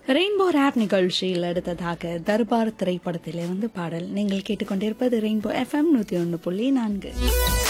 Rainbow rape நிகழ்ச்சியில் அடுத்ததாக தர்பார் திரைப்படத்திலிருந்து பாடல். நீங்கள் கேட்டுக்கொண்டிருப்பது ரெயின்போ FM 101.4.